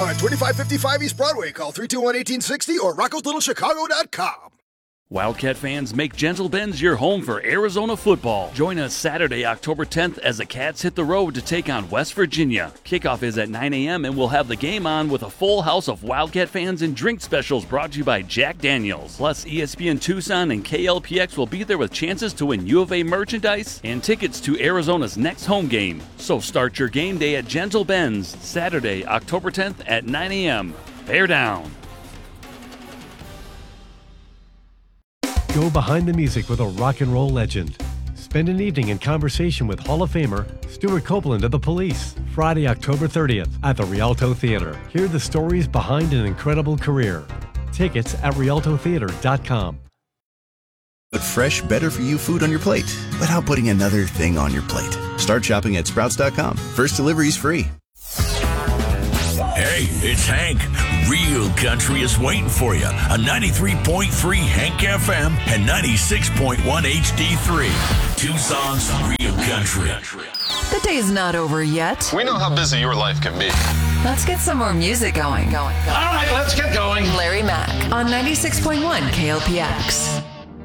on 2555 East Broadway. Call 321-1860 or rockoslittlechicago.com. Wildcat fans, make Gentle Ben's your home for Arizona football. Join us Saturday, October 10th as the Cats hit the road to take on West Virginia. Kickoff is at 9 a.m. and we'll have the game on with a full house of Wildcat fans and drink specials brought to you by Jack Daniels. Plus, ESPN Tucson and KLPX will be there with chances to win U of A merchandise and tickets to Arizona's next home game. So start your game day at Gentle Ben's Saturday, October 10th at 9 a.m. Bear down. Go behind the music with a rock and roll legend. Spend an evening in conversation with Hall of Famer Stuart Copeland of The Police. Friday, October 30th at the Rialto Theater. Hear the stories behind an incredible career. Tickets at rialtotheater.com. Put fresh, better-for-you food on your plate without putting another thing on your plate. Start shopping at Sprouts.com. First delivery is free. Hey, it's Hank. Real country is waiting for you on 93.3 Hank FM and 96.1 HD3. Tucson's Real Country. The day's not over yet. We know how busy your life can be. Let's get some more music going. All right, let's get going. Larry Mack on 96.1 KLPX.